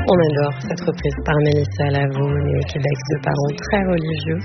On adore cette reprise par Mélissa Lavo, née au Québec de parents très religieux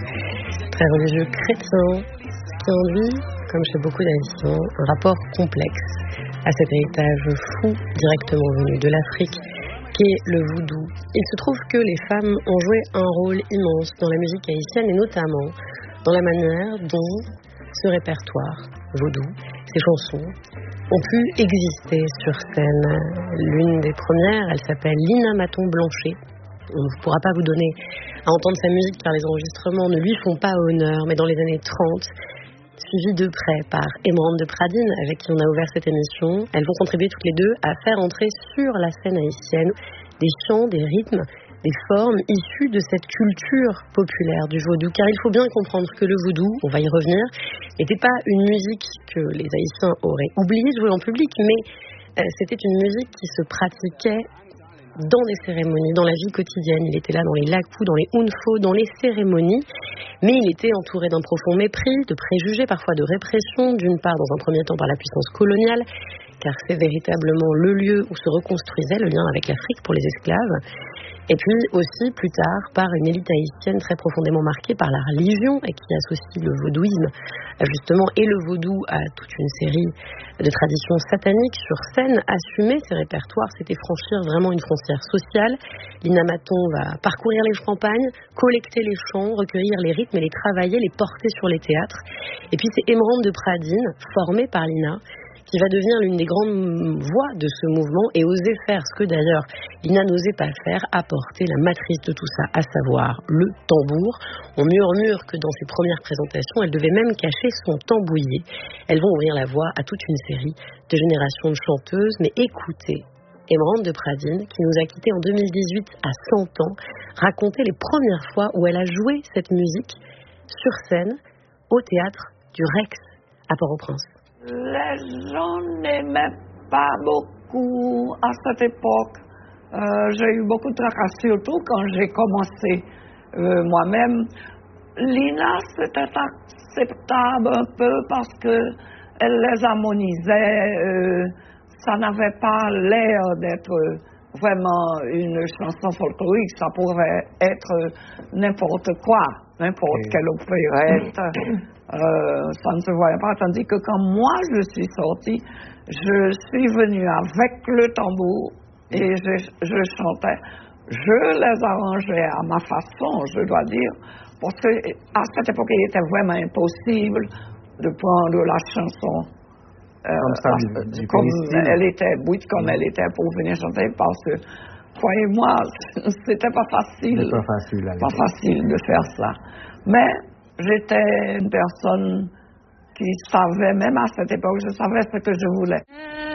chrétiens, qui en lui, comme chez beaucoup d'Haïtiens, un rapport complexe à cet héritage fou directement venu de l'Afrique, qu'est le vaudou. Il se trouve que les femmes ont joué un rôle immense dans la musique haïtienne et notamment dans la manière dont ce répertoire vaudou, ces chansons, ont pu exister sur scène. L'une des premières, elle s'appelle Lina Maton-Blanchet. On ne pourra pas vous donner à entendre sa musique car les enregistrements ne lui font pas honneur, mais dans les années 30, suivi de près par Emeraude de Pradines, avec qui on a ouvert cette émission, elles vont contribuer toutes les deux à faire entrer sur la scène haïtienne des chants, des rythmes, des formes issues de cette culture populaire du vaudou. Car il faut bien comprendre que le vaudou, on va y revenir, n'était pas une musique que les Haïtiens auraient oublié de jouer en public, mais c'était une musique qui se pratiquait dans des cérémonies, dans la vie quotidienne. Il était là dans les lakou, dans les unfo, dans les cérémonies, mais il était entouré d'un profond mépris, de préjugés, parfois de répression, d'une part dans un premier temps par la puissance coloniale, car c'est véritablement le lieu où se reconstruisait le lien avec l'Afrique pour les esclaves, et puis aussi plus tard par une élite haïtienne très profondément marquée par la religion et qui associe le vaudouisme justement et le vaudou à toute une série de traditions sataniques sur scène. Assumer ces répertoires, c'était franchir vraiment une frontière sociale. Lina Maton va parcourir les campagnes, collecter les chants, recueillir les rythmes et les travailler, les porter sur les théâtres. Et puis c'est Emeraude de Pradines, formée par Lina, qui va devenir l'une des grandes voix de ce mouvement et oser faire ce que d'ailleurs Lina n'osait pas faire, apporter la matrice de tout ça, à savoir le tambour. On murmure que dans ses premières présentations, elle devait même cacher son tambouiller. Elles vont ouvrir la voie à toute une série de générations de chanteuses, mais écoutez Emeraude de Pradines, qui nous a quittés en 2018 à 100 ans, raconter les premières fois où elle a joué cette musique sur scène au théâtre du Rex à Port-au-Prince. Les gens n'aimaient pas beaucoup à cette époque. J'ai eu beaucoup de tracas, surtout quand j'ai commencé moi-même. Lina, c'était acceptable un peu parce qu'elle les harmonisait. Ça n'avait pas l'air d'être vraiment une chanson folklorique. Ça pourrait être n'importe quoi, n'importe quelle opérette. Ça ne se voyait pas, tandis que quand moi je suis sortie, je suis venue avec le tambour et je chantais. Je les arrangeais à ma façon, je dois dire, parce qu'à cette époque, il était vraiment impossible de prendre la chanson comme elle était, comme elle était pour venir chanter, parce que, croyez-moi, c'était pas facile. Pas facile de faire ça. Mais j'étais une personne qui savait, même à cette époque, je savais ce que je voulais.